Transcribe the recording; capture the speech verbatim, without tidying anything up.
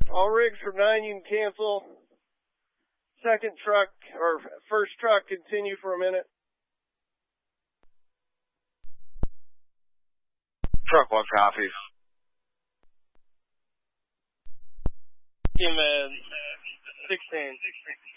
All rigs from nine, you can cancel. Second truck, or first truck, continue for a minute. Truck one copies. Team uh, sixteen.